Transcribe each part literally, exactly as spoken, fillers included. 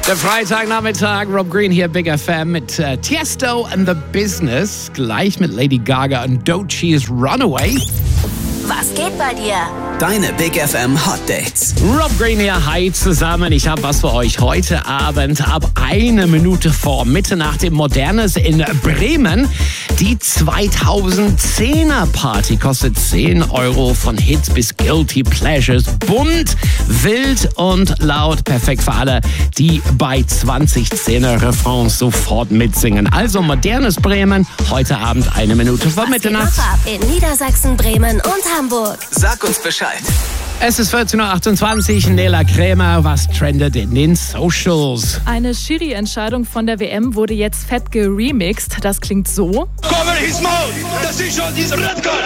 Der Freitagnachmittag, Rob Green hier, Big F M mit äh, Tiesto and the Business. Gleich mit Lady Gaga und Doechie's Runaway. Was geht bei dir? Deine Big F M Hot Dates. Rob Green hier, hi zusammen. Ich habe was für euch heute Abend ab eine Minute vor Mitternacht im Modernes in Bremen. Die zweitausendzehner Party kostet zehn Euro, von Hits bis Guilty Pleasures. Bunt, wild und laut. Perfekt für alle, die bei zwanzigzehner Refrains sofort mitsingen. Also Modernes Bremen, heute Abend eine Minute vor Mitternacht. Was geht noch ab in Niedersachsen, Bremen und Hamburg? Sag uns Bescheid. Es ist vierzehn Uhr achtundzwanzig, Nela Krämer, was trendet in den Socials? Eine Jury-Entscheidung von der W M wurde jetzt fett geremixed. Das klingt so. Cover his mouth! Das ist schon diese Red Card!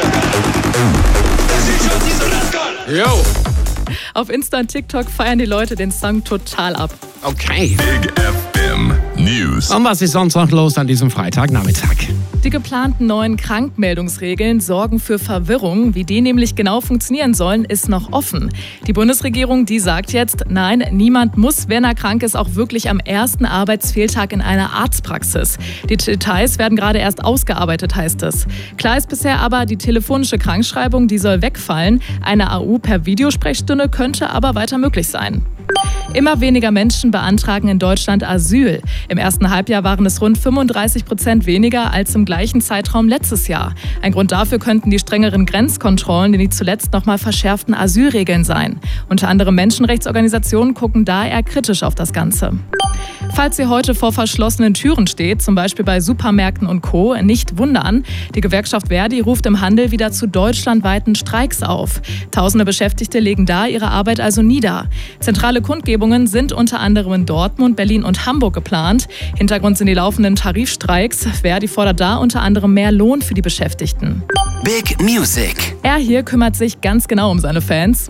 Das ist schon diese Red Card! Jo. Auf Insta und TikTok feiern die Leute den Song total ab. Okay. Big F M News. Und was ist sonst noch los an diesem Freitagnachmittag? Die geplanten neuen Krankmeldungsregeln sorgen für Verwirrung. Wie die nämlich genau funktionieren sollen, ist noch offen. Die Bundesregierung, die sagt jetzt, nein, niemand muss, wenn er krank ist, auch wirklich am ersten Arbeitsfehltag in einer Arztpraxis. Die Details werden gerade erst ausgearbeitet, heißt es. Klar ist bisher aber, die telefonische Krankschreibung, die soll wegfallen. Eine A U per Videosprechstunde könnte aber weiter möglich sein. Immer weniger Menschen beantragen in Deutschland Asyl. Im ersten Halbjahr waren es rund fünfunddreißig Prozent weniger als im gleichen Zeitraum letztes Jahr. Ein Grund dafür könnten die strengeren Grenzkontrollen, die zuletzt nochmal verschärften Asylregeln sein. Unter anderem Menschenrechtsorganisationen gucken da eher kritisch auf das Ganze. Falls ihr heute vor verschlossenen Türen steht, zum Beispiel bei Supermärkten und Co., nicht wundern. Die Gewerkschaft Verdi ruft im Handel wieder zu deutschlandweiten Streiks auf. Tausende Beschäftigte legen da ihre Arbeit also nieder. Zentrale Kundgebungen sind unter anderem in Dortmund, Berlin und Hamburg geplant. Hintergrund sind die laufenden Tarifstreiks. Verdi fordert da unter anderem mehr Lohn für die Beschäftigten. Big Music. Er hier kümmert sich ganz genau um seine Fans.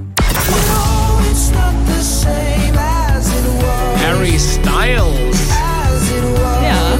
Harry Styles. Ja.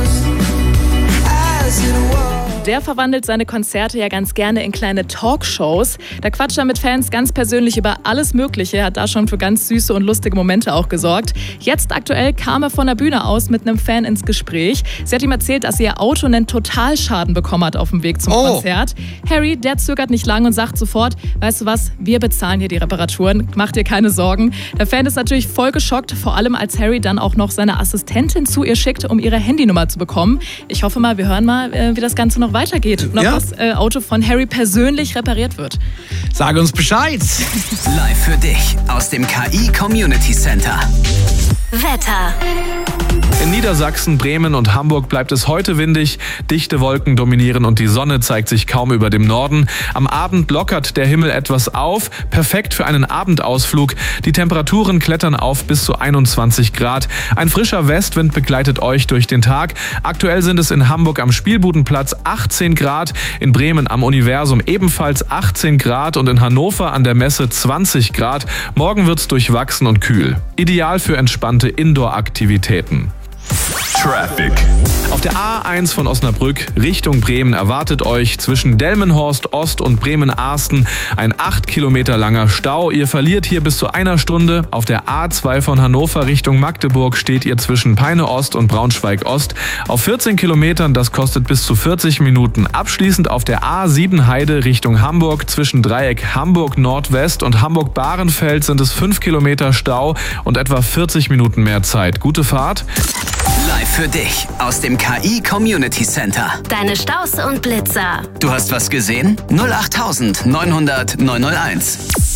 Der verwandelt seine Konzerte ja ganz gerne in kleine Talkshows. Da quatscht er mit Fans ganz persönlich über alles Mögliche. Er hat da schon für ganz süße und lustige Momente auch gesorgt. Jetzt aktuell kam er von der Bühne aus mit einem Fan ins Gespräch. Sie hat ihm erzählt, dass sie ihr Auto einen Totalschaden bekommen hat auf dem Weg zum Oh. Konzert. Harry, der zögert nicht lang und sagt sofort, weißt du was, wir bezahlen hier die Reparaturen. Mach dir keine Sorgen. Der Fan ist natürlich voll geschockt, vor allem als Harry dann auch noch seine Assistentin zu ihr schickt, um ihre Handynummer zu bekommen. Ich hoffe mal, wir hören mal, wie das Ganze noch weitergeht und ob Ja. das äh, Auto von Harry persönlich repariert wird. Sag uns Bescheid. Live für dich aus dem K I Community Center. Wetter. In Niedersachsen, Bremen und Hamburg bleibt es heute windig. Dichte Wolken dominieren und die Sonne zeigt sich kaum über dem Norden. Am Abend lockert der Himmel etwas auf. Perfekt für einen Abendausflug. Die Temperaturen klettern auf bis zu einundzwanzig Grad. Ein frischer Westwind begleitet euch durch den Tag. Aktuell sind es in Hamburg am Spielbudenplatz achtzehn Grad, in Bremen am Universum ebenfalls achtzehn Grad und in Hannover an der Messe zwanzig Grad. Morgen wird's durchwachsen und kühl. Ideal für entspannte Indoor-Aktivitäten. Traffic. Auf der A eins von Osnabrück Richtung Bremen erwartet euch zwischen Delmenhorst Ost und Bremen-Arsten ein acht Kilometer langer Stau. Ihr verliert hier bis zu einer Stunde. Auf der A zwei von Hannover Richtung Magdeburg steht ihr zwischen Peine Ost und Braunschweig Ost auf vierzehn Kilometern. Das kostet bis zu vierzig Minuten. Abschließend auf der A sieben Heide Richtung Hamburg zwischen Dreieck Hamburg Nordwest und Hamburg-Bahrenfeld sind es fünf Kilometer Stau und etwa vierzig Minuten mehr Zeit. Gute Fahrt. Live für dich aus dem K I Community Center. Deine Staus und Blitzer. Du hast was gesehen? null acht neunhundert neunhunderт neunhunderteins.